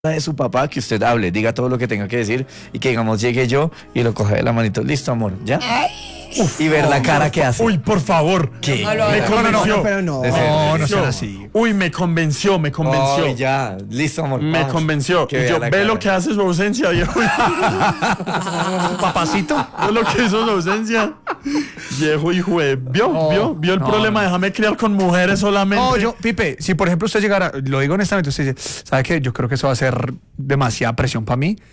de su papá, que usted hable, diga todo lo que tenga que decir y que digamos llegue yo y lo coja de la manito. Listo, amor, ¿ya? Y ver la cara que hace. Uy, por favor. ¿Qué? Me convenció. Pero no. No sean así. Uy, me convenció. Ay, ya, listo, amor. Me vamos. convenció. Que Y vea yo, la ve cara. lo que hace su ausencia, viejo. Papacito, ve lo que hizo su ausencia. Viejo hijo de... ¿Vio el problema? Déjame criar con mujeres solamente. No, Pipe, si por ejemplo usted llegara, lo digo honestamente, usted dice, ¿sabe qué? Yo creo que eso va a ser demasiada presión para mí.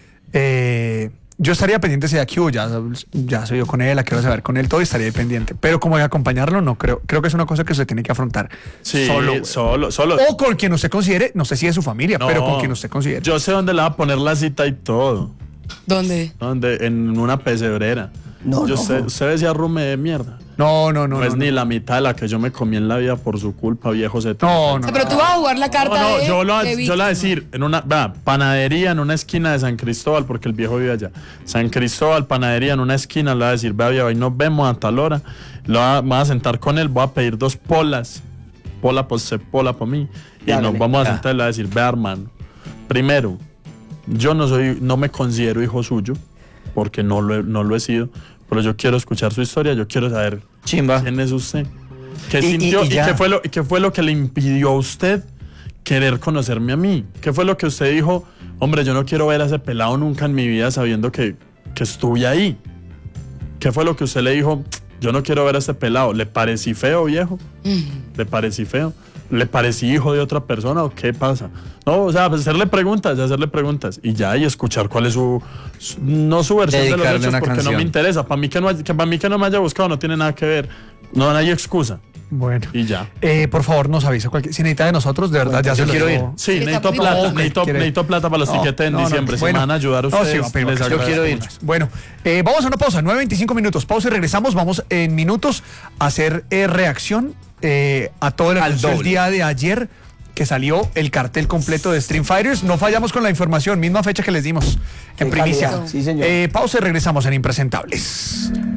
Yo estaría pendiente si de aquí ya soy yo con él, la quiero saber con él, todo, y estaría ahí pendiente. Pero como de acompañarlo, no creo. Creo que es una cosa que usted tiene que afrontar Sí, solo. solo. O con quien usted considere, no sé si es su familia, No, pero con quien usted considere. Yo sé dónde le va a poner la cita y todo. ¿Dónde? En una pesebrera. Usted ve ese arrume de mierda. No es ni la mitad de la que yo me comí en la vida por su culpa, viejo Z. No. Pero tú vas a jugar la carta de... yo lo de voy a víctima. decir, en una panadería en una esquina de San Cristóbal, porque el viejo vive allá. San Cristóbal, panadería en una esquina, le voy a decir, vea, hoy nos vemos a tal hora. Me voy a sentar con él, voy a pedir 2 polas. Pola para mí. Y nos vamos a sentar y le voy a decir, vea, hermano, primero, yo no me considero hijo suyo, porque no lo he sido, pero yo quiero escuchar su historia, yo quiero saber Chimba. quién es usted. ¿Qué Y sintió? ¿Y ya. qué fue lo que le impidió a usted querer conocerme a mí? ¿Qué fue lo que usted dijo? Hombre, yo no quiero ver a ese pelado nunca en mi vida sabiendo que estuve ahí. ¿Qué fue lo que usted le dijo? Yo no quiero ver a ese pelado. ¿Le parecí feo, viejo? ¿Le parecí feo? ¿Le parecí hijo de otra persona o qué pasa? No, o sea, hacerle preguntas y ya, y escuchar cuál es no su versión de los Dedicarle hechos, una porque canción. no me interesa. Para mí que no me haya buscado no tiene nada que ver. No hay excusa. Bueno. Y ya. Por favor, nos avisa si necesita de nosotros, de verdad, ya se lo quiero digo. ir. Sí, Sí, necesito está muy plata, bien. necesito plata para los tiquetes en diciembre. Si me van a ayudar No, ustedes, sí, va a pedir les vacaciones. Yo quiero ir. agradezco mucho. Bueno, vamos a una pausa, 9:25 minutos. Pausa y regresamos. Vamos en minutos a hacer reacción a todo el anuncio del doble. día de ayer, que salió el cartel completo de Stream Fighters. No fallamos con la información, misma fecha que les dimos en primicia. calidad. Sí, señor. Pausa y regresamos en Impresentables.